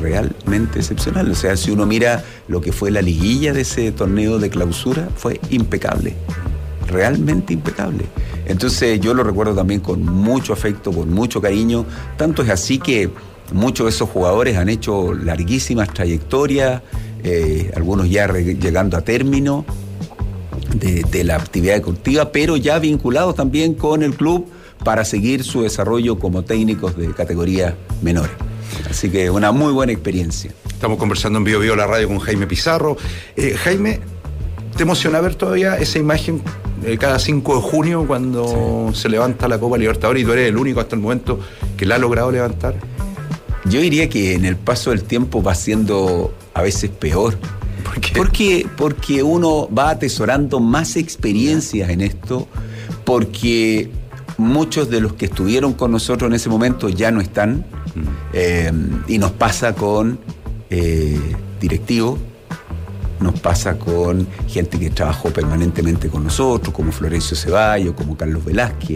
O sea, si uno mira lo que fue la liguilla de ese torneo de clausura, fue impecable. Realmente impecable. Entonces yo lo recuerdo también con mucho afecto, con mucho cariño. Tanto es así que muchos de esos jugadores han hecho larguísimas trayectorias algunos ya llegando a término de la actividad deportiva, pero ya vinculados también con el club para seguir su desarrollo como técnicos de categorías menores. Así que una muy buena experiencia. Estamos conversando en Bio Bio la radio con Jaime Pizarro. Jaime, ¿te emociona ver todavía esa imagen cada 5 de junio cuando se levanta la Copa Libertadores y tú eres el único hasta el momento que la ha logrado levantar? Yo diría que en el paso del tiempo va siendo a veces peor. ¿Por qué? Porque uno va atesorando más experiencias en esto, porque muchos de los que estuvieron con nosotros en ese momento ya no están, y nos pasa con directivos, nos pasa con gente que trabajó permanentemente con nosotros, como Florencio Ceballos, como Carlos Velázquez,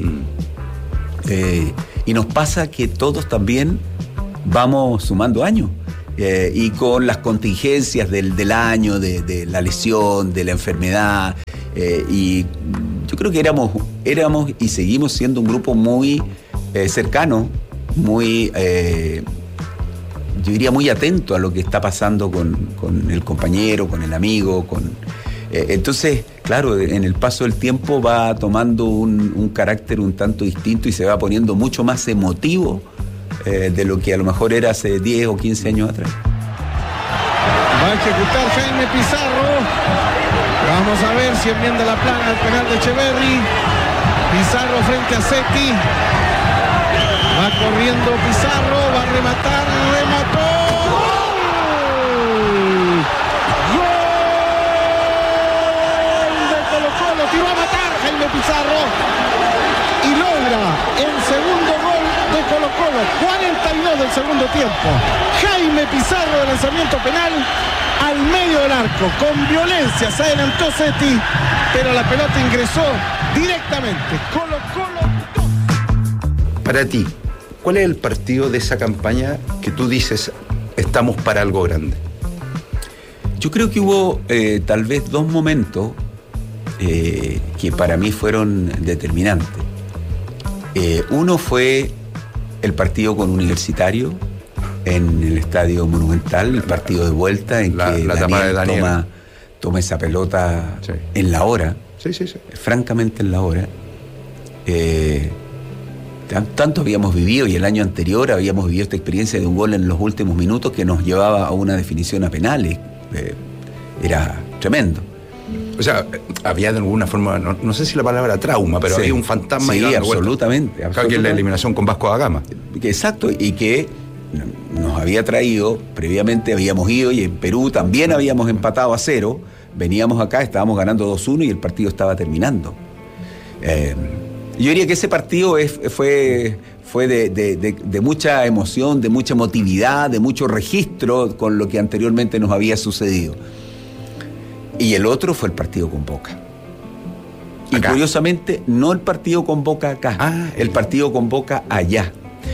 y nos pasa que todos también vamos sumando años. Y con las contingencias del año, de la lesión, de la enfermedad, y yo creo que éramos y seguimos siendo un grupo muy cercano, muy, yo diría muy atento a lo que está pasando con el compañero, con el amigo, entonces, claro, en el paso del tiempo va tomando un carácter un tanto distinto y se va poniendo mucho más emotivo de lo que a lo mejor era hace 10 o 15 años atrás. Va a ejecutar Jaime Pizarro. Vamos a ver si enmienda la plana al penal de Echeverri. Pizarro frente a Seti. Va corriendo Pizarro, va a rematar, remató. ¡Gol de Colo-Colo! Tiró a matar Jaime Pizarro y logra el segundo gol de Colo-Colo, 42 del segundo tiempo. Jaime Pizarro de lanzamiento penal al medio del arco, con violencia se adelantó Seti, pero la pelota ingresó directamente. Colo-Colo. Para ti, ¿cuál es el partido de esa campaña que tú dices estamos para algo grande? Yo creo que hubo tal vez 2 momentos que para mí fueron determinantes. Uno fue el partido con Universitario en el Estadio Monumental, el partido de vuelta en que Daniel toma esa pelota en la hora, francamente en la hora. Tanto habíamos vivido, y el año anterior habíamos vivido esta experiencia de un gol en los últimos minutos que nos llevaba a una definición a penales. Era tremendo. O sea, había de alguna forma, no sé si la palabra trauma, pero había un fantasma. Sí, absolutamente. Claro, que es la eliminación con Vasco da Gama. Exacto, y que nos había traído, previamente habíamos ido, y en Perú también habíamos empatado a 0, veníamos acá, estábamos ganando 2-1 y el partido estaba terminando. Yo diría que ese partido fue de mucha emoción, de mucha emotividad, de mucho registro con lo que anteriormente nos había sucedido. Y el otro fue el partido con Boca. Y acá, curiosamente, no el partido con Boca acá, el partido con Boca allá.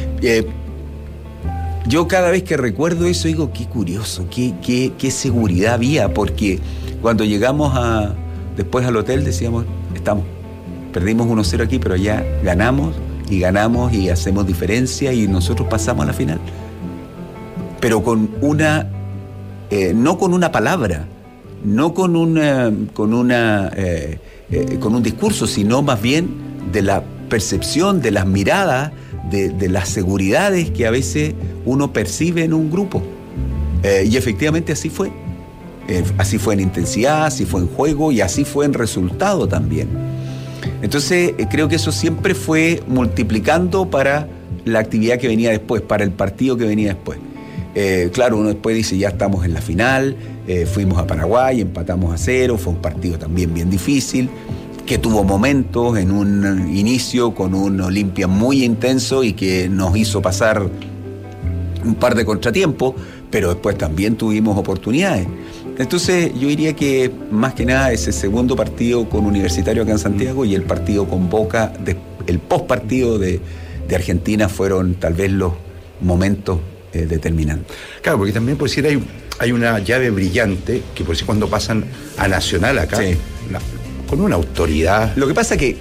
Yo cada vez que recuerdo eso digo, qué curioso, qué seguridad había, porque cuando llegamos después al hotel decíamos, perdimos 1-0 aquí, pero allá ganamos y hacemos diferencia y nosotros pasamos a la final. Pero con no con una palabra, no con un discurso, sino más bien de la percepción, de las miradas, de las seguridades que a veces uno percibe en un grupo. Y efectivamente así fue. Así fue en intensidad, así fue en juego y así fue en resultado también. Entonces creo que eso siempre fue multiplicando para la actividad que venía después, para el partido que venía después. Claro, uno después dice, ya estamos en la final, fuimos a Paraguay, empatamos a 0, fue un partido también bien difícil, que tuvo momentos en un inicio con un Olimpia muy intenso y que nos hizo pasar un par de contratiempos, pero después también tuvimos oportunidades. Entonces yo diría que más que nada ese segundo partido con Universitario acá en Santiago y el partido con Boca, el postpartido de Argentina fueron tal vez los momentos determinantes. Claro, porque también por decir hay una llave brillante que por decir cuando pasan a Nacional acá, con una autoridad. Lo que pasa es que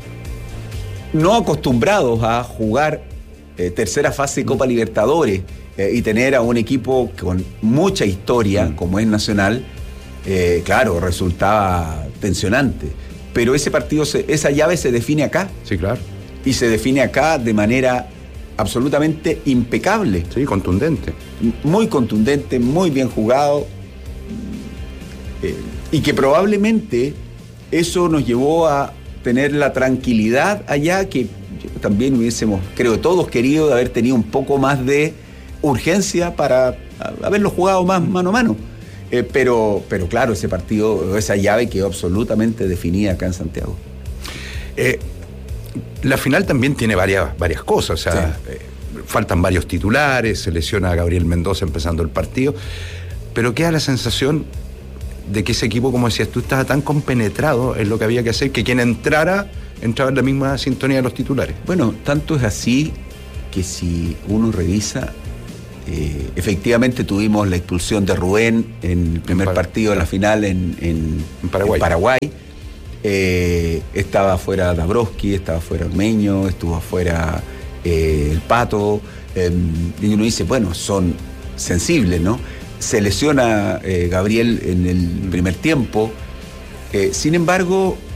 no acostumbrados a jugar tercera fase de Copa Libertadores y tener a un equipo con mucha historia, como es Nacional, claro, resultaba tensionante. Pero ese partido, esa llave se define acá. Sí, claro. Y se define acá de manera absolutamente impecable. Sí, contundente. Muy contundente, muy bien jugado. Y que probablemente eso nos llevó a tener la tranquilidad allá que también hubiésemos, creo, todos querido de haber tenido un poco más de urgencia para haberlo jugado más mano a mano. Pero claro, ese partido, esa llave quedó absolutamente definida acá en Santiago. La final también tiene varias cosas, o sea, sí. Faltan varios titulares, se lesiona a Gabriel Mendoza empezando el partido, pero queda la sensación de que ese equipo, como decías tú, estaba tan compenetrado en lo que había que hacer, que quien entraba en la misma sintonía de los titulares. Bueno, tanto es así que si uno revisa, efectivamente tuvimos la expulsión de Rubén en el primer partido de la final en Paraguay. Estaba fuera Dabrowski, estaba fuera Ormeño, estuvo afuera el Pato, y uno dice, bueno, son sensibles, ¿no? Se lesiona Gabriel en el primer tiempo. Sin embargo,